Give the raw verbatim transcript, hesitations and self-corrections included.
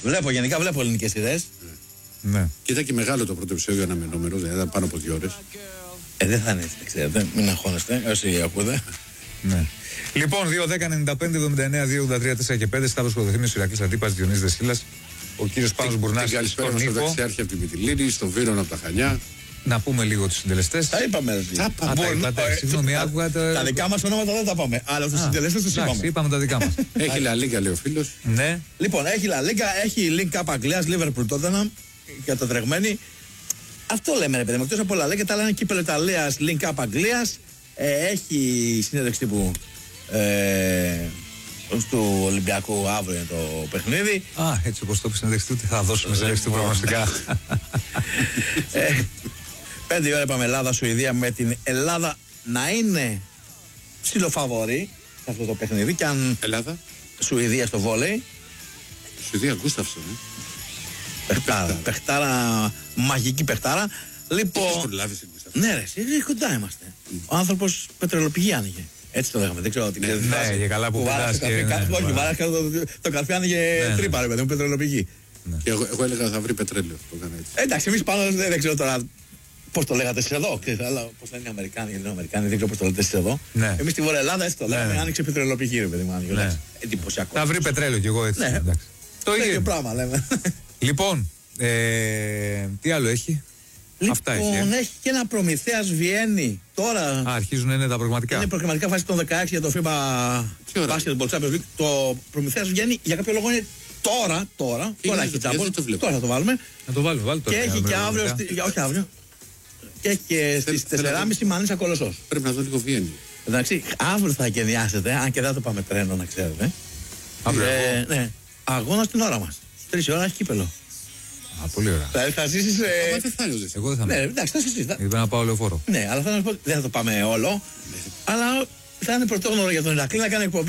Βλέπω, γενικά βλέπω ελληνικές σειρές. Ναι. Και ήταν και μεγάλο το πρώτο επεισόδιο αναμενόμενο, δηλαδή ήταν πάνω από δύο ώρες. Ε, δεν θα είναι έτσι, ξέρετε. Μην αγχώνεστε, όσοι ακούτε. Ναι. Λοιπόν, δύο δέκα ενενήντα πέντε εβδομήντα εννέα δύο ογδόντα τρία τέσσερα και πέντε, Σταύρος Κοδοθήμιος, Ηρακλής Αντίπας, Διονύσης Δεσίλας, ο κύριος Πάνος Μπουρνάς. Την καλησπέρα στον Ταξιάρχη από τη Μυτιλήνη, στον Βίρονα από τα Χανιά. Να πούμε λίγο τους συντελεστές. Τα είπαμε. Τα είπαμε. Συγγνώμη, άκουγα. Τα δικά μας ονόματα δεν τα πάμε. Αλλά τους συντελεστές τους είπαμε. Είπαμε τα δικά μας. Έχει Λα Λίγκα, λέει ο φίλος. Ναι. Λοιπόν, έχει Λα Λίγκα, έχει Link Cup Αγγλίας, Liverpool Tottenham κατατρεγμένη. Αυτό λέμε, ρε παιδί μου. Εκτός από Λα Λίγκα, τα λένε κύπελλο Ιταλίας, Link Cup Αγγλίας. Έχει συνέντευξη τύπου του Ολυμπιακού, αύριο είναι το παιχνίδι. Α, έτσι όπως το είπες, τι θα δώσουμε σε έξι προγνωστικά. Πέντε ώρα είπαμε Ελλάδα-Σουηδία, με την Ελλάδα να είναι ψιλοφαβορή σε αυτό το παιχνίδι. Και αν Ελλάδα. Σουηδία στο βόλεϊ. Σουηδία, Γκούσταυσον. Παιχτάρα, παιχτάρα, μαγική παιχτάρα. Λοιπόν. Ναι, ρε, εσύ, κοντά είμαστε. Ο άνθρωπος πετρελοπηγή άνοιγε. Έτσι το λέγαμε, δεν ξέρω τι ξέρετε. Ναι, για καλά που βάρασε όχι, βάρασε το καρφί άνοιγε τρύπα, ρε παιδί μου, πετρελοπηγή. Και εγώ, εγώ έλεγα θα βρει πετρέλαιο. Το έκανα έτσι. Εντάξει, εμείς πάνω δεν ξέρω τώρα πώς το λέγατε εσείς εδώ. Αλλά πώς λένε οι Αμερικάνοι, οι Αμερικάνοι, δεν ξέρω πώς το λέτε εσείς εδώ. Ναι. Εμείς στη Βόρεια Ελλάδα έτσι το λέγαμε, ναι. Άνοιξε πετρελοπηγή, ρε παιδί μου. Ναι. Εντυπωσιακό. Θα βρει πετρέλαιο κι εγώ έτσι. Ναι. Το ίδιο πράγμα λέμε. Λοιπόν, ε, τι άλλο έχει. Λοιπόν, αυτά έχει. Ε. Έχει και ένα Προμηθέας Βιέννη. Τώρα. Α, αρχίζουν να είναι τα προγραμματικά. Είναι προγραμματικά φάση των δεκαέξι για το φίμπα Basketball Champions League. Το Προμηθέας Βιέννη για κάποιο λόγο είναι τώρα. Τώρα, τώρα έχει το Champions. Τώρα θα το βάλουμε. Να το βάλουμε, βάλουμε τώρα. Και έχει και αύριο. Στη, όχι αύριο. Και έχει και στις τέσσερις και μισή Μανίσα Κολοσσός. Πρέπει να δω λίγο Βιέννη. Εντάξει, αύριο θα γενιάσετε, αν και δεν θα το πάμε τρένο να ξέρετε. Αύριο. Ε, ναι. Αγώνα στην ώρα μας. Τρεις ώρα έχει κύπελο. Α, πολύ ωραία. Δηλαδή θα ζήσεις. Ε... Εγώ δεν θα ναι, εντάξει, θα ζήσεις. Θα... να πάω λεωφόρο. Ναι, αλλά θα πω, δεν θα το πάμε όλο. Ναι. Αλλά θα είναι πρωτόγνωρο για τον Ηρακλή να κάνει εκπομπή.